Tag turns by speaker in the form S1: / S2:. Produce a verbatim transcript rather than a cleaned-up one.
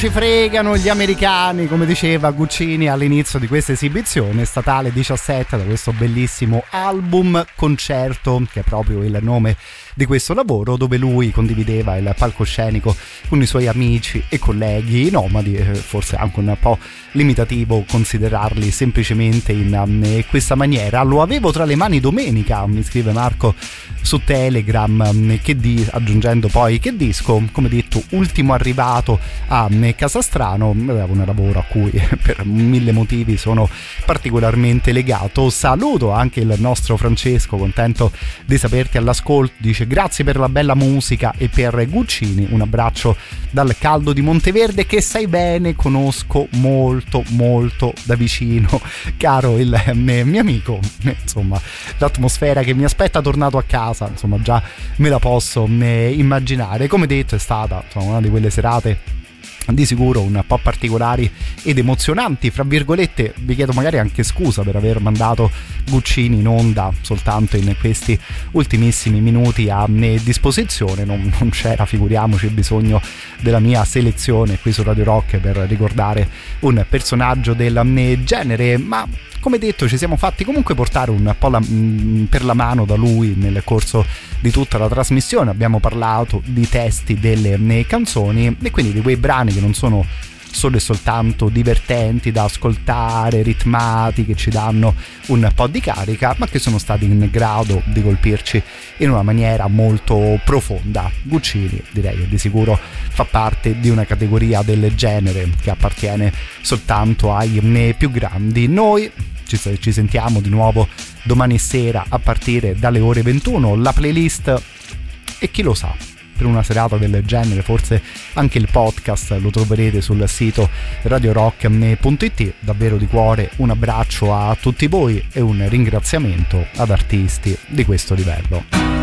S1: Ci fregano gli americani, come diceva Guccini all'inizio di questa esibizione statale diciassette, da questo bellissimo album concerto, che è proprio il nome di questo lavoro, dove lui condivideva il palcoscenico con i suoi amici e colleghi nomadi, forse anche un po' limitativo considerarli semplicemente in questa maniera. Lo avevo tra le mani domenica, mi scrive Marco su Telegram, che di, aggiungendo poi che disco, come detto, ultimo arrivato a Casastrano, avevo un lavoro a cui per mille motivi sono particolarmente legato. Saluto anche il nostro Francesco, contento di saperti all'ascolto, dice grazie per la bella musica e per Guccini, un abbraccio dal caldo di Monteverde che sai bene, conosco molto molto da vicino, caro il mio amico. Insomma, l'atmosfera che mi aspetta tornato a casa, insomma, già me la posso immaginare. Come detto, è stata insomma, una di quelle serate di sicuro un po' particolari ed emozionanti, fra virgolette. Vi chiedo magari anche scusa per aver mandato Guccini in onda soltanto in questi ultimissimi minuti a disposizione, non, non c'era, figuriamoci, bisogno della mia selezione qui su Radio Rock per ricordare un personaggio del genere, ma come detto ci siamo fatti comunque portare un po' la, mh, per la mano da lui nel corso di tutta la trasmissione. Abbiamo parlato di testi delle mh, canzoni e quindi di quei brani che non sono solo e soltanto divertenti da ascoltare, ritmati, che ci danno un po' di carica, ma che sono stati in grado di colpirci in una maniera molto profonda. Guccini, direi che di sicuro fa parte di una categoria del genere che appartiene soltanto ai più grandi. Noi ci, ci sentiamo di nuovo domani sera a partire dalle ore ventuno, la playlist e chi lo sa, per una serata del genere forse anche il podcast lo troverete sul sito radio rock punto it. Davvero di cuore un abbraccio a tutti voi e un ringraziamento ad artisti di questo livello.